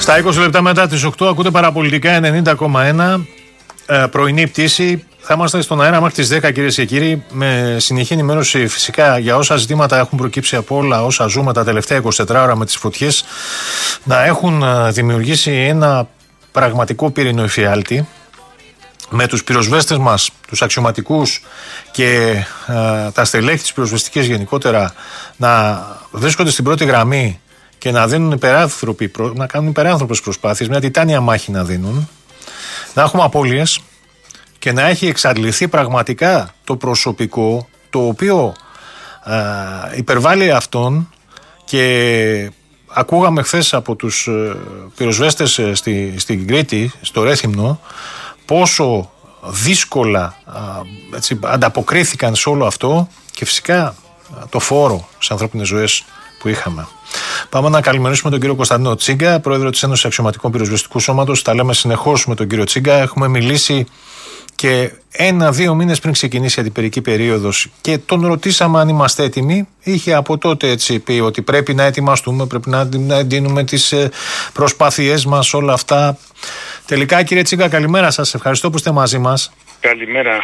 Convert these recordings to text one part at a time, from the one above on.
Στα 20 λεπτά μετά τις 8 ακούτε παραπολιτικά 90,1 πρωινή πτήση. Θα είμαστε στον αέρα μέχρι τις 10, κυρίες και κύριοι, με συνεχή ενημέρωση φυσικά για όσα ζητήματα έχουν προκύψει από όλα όσα ζούμε τα τελευταία 24 ώρα με τις φωτιές, να έχουν δημιουργήσει ένα πραγματικό πύρινο εφιάλτη με τους πυροσβέστες μας, τους αξιωματικούς και τα στελέχη της πυροσβεστικής γενικότερα να βρίσκονται στην πρώτη γραμμή και να δίνουν να κάνουν υπεράνθρωπες προσπάθειες, μια τιτάνια μάχη να δίνουν, να έχουμε απώλειες και να έχει εξαντληθεί πραγματικά το προσωπικό το οποίο υπερβάλλει αυτόν. Και ακούγαμε χθες από τους πυροσβέστες στην Κρήτη, στο Ρέθυμνο, πόσο δύσκολα ανταποκρίθηκαν σε όλο αυτό και φυσικά το φόρο σε ανθρώπινες ζωές που είχαμε. Πάμε να καλημερίσουμε τον κύριο Κωνσταντίνο Τσίγκα, πρόεδρο της Ένωσης Αξιωματικών Πυροσβεστικού Σώματος. Τα λέμε συνεχώς με τον κύριο Τσίγκα. Έχουμε μιλήσει και 1-2 μήνες πριν ξεκινήσει η αντιπυρική περίοδος και τον ρωτήσαμε αν είμαστε έτοιμοι. Είχε από τότε έτσι πει ότι πρέπει να ετοιμαστούμε, πρέπει να εντείνουμε τις προσπάθειές μας, όλα αυτά. Τελικά, κύριε Τσίγκα, καλημέρα σας. Ευχαριστώ που είστε μαζί μας. Καλημέρα.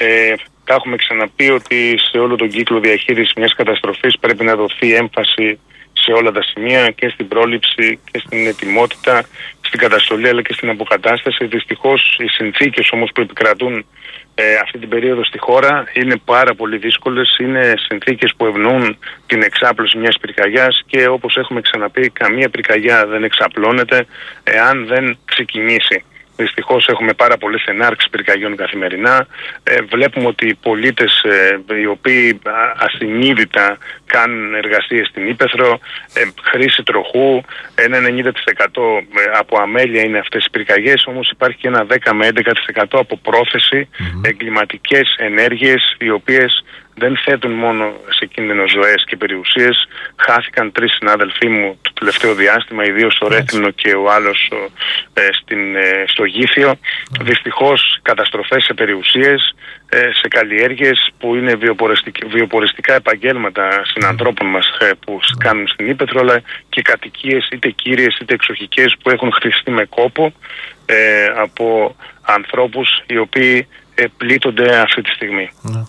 Τα έχουμε ξαναπεί ότι σε όλο τον κύκλο διαχείρισης μιας καταστροφής πρέπει να δοθεί έμφαση σε όλα τα σημεία, και στην πρόληψη και στην ετοιμότητα, στην καταστολή αλλά και στην αποκατάσταση. Δυστυχώς οι συνθήκες όμως που επικρατούν αυτή την περίοδο στη χώρα είναι πάρα πολύ δύσκολες. Είναι συνθήκες που ευνοούν την εξάπλωση μιας πυρκαγιάς και, όπως έχουμε ξαναπεί, καμία πυρκαγιά δεν εξαπλώνεται εάν δεν ξεκινήσει. Δυστυχώς έχουμε πάρα πολλές ενάρξεις πυρκαγιών καθημερινά. Βλέπουμε ότι οι πολίτες οι οποίοι ασυνείδητα κάνουν εργασίες στην Ύπαιθρο, χρήση τροχού, ένα 90% από αμέλεια είναι αυτές οι πυρκαγιές, όμως υπάρχει και ένα 10 με 11% από πρόθεση, εγκληματικές ενέργειες, οι οποίες δεν θέτουν μόνο σε κίνδυνο ζωές και περιουσίες. Χάθηκαν 3 συνάδελφοί μου το τελευταίο διάστημα, ιδίως στο Ρέθυμνο και ο άλλος στο Γήθιο. Δυστυχώς καταστροφές σε περιουσίες, σε καλλιέργειες που είναι βιοποριστικά επαγγέλματα συνανθρώπων μας που κάνουν στην Ύπαιθρο, αλλά και κατοικίες είτε κύριες είτε εξοχικές που έχουν χτιστεί με κόπο από ανθρώπους οι οποίοι πλήττονται αυτή τη στιγμή.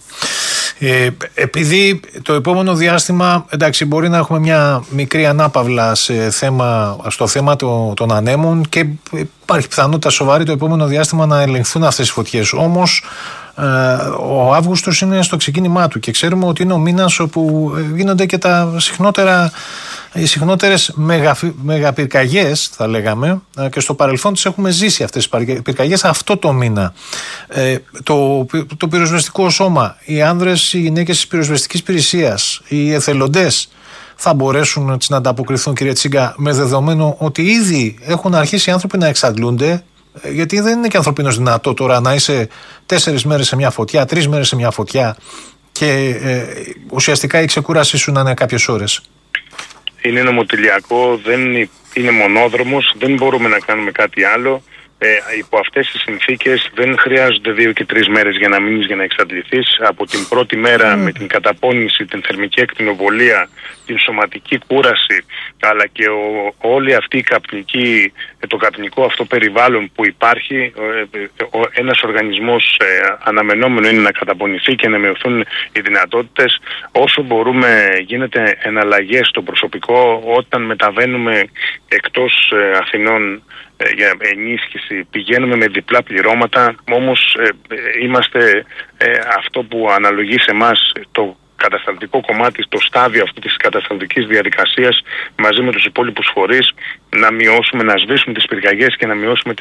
Επειδή το επόμενο διάστημα, εντάξει, μπορεί να έχουμε μια μικρή ανάπαυλα στο θέμα των ανέμων και υπάρχει πιθανότητα σοβαρή το επόμενο διάστημα να ελεγχθούν αυτές οι φωτιές. Όμως ο Αύγουστος είναι στο ξεκίνημά του και ξέρουμε ότι είναι ο μήνας όπου γίνονται και οι συχνότερες μεγαπυρκαγιές, θα λέγαμε, και στο παρελθόν τις έχουμε ζήσει αυτές τις πυρκαγιές αυτό το μήνα. Το πυροσβεστικό σώμα, οι άνδρες, οι γυναίκες της πυροσβεστικής υπηρεσίας, οι εθελοντές θα μπορέσουν να ανταποκριθούν, κύριε Τσίγκα, με δεδομένο ότι ήδη έχουν αρχίσει οι άνθρωποι να εξαντλούνται? Γιατί δεν είναι και ανθρωπίνως δυνατό τώρα να είσαι 4 μέρες σε μια φωτιά, 3 μέρες σε μια φωτιά και ουσιαστικά η ξεκούρασή σου να είναι κάποιες ώρες. Είναι νομοτελειακό, δεν είναι μονόδρομος, δεν μπορούμε να κάνουμε κάτι άλλο. Υπό αυτές τις συνθήκες δεν χρειάζονται 2 και 3 μέρες για να μείνεις, για να εξαντληθείς. Από την πρώτη μέρα με την καταπώνηση, την θερμική εκτινοβολία, την σωματική κούραση, αλλά και όλη αυτή η το καπνικό αυτό περιβάλλον που υπάρχει, ένας οργανισμός αναμενόμενο είναι να καταπονηθεί και να μειωθούν οι δυνατότητες. Όσο μπορούμε γίνεται εναλλαγές στο προσωπικό. Όταν μεταβαίνουμε εκτός Αθηνών για ενίσχυση πηγαίνουμε με διπλά πληρώματα, όμως είμαστε αυτό που αναλογεί σε εμάς το κατασταλτικό κομμάτι, το στάδιο αυτή της κατασταλτικής διαδικασίας μαζί με τους υπόλοιπους φορείς, να μειώσουμε, να σβήσουμε τις πυρκαγιές και να μειώσουμε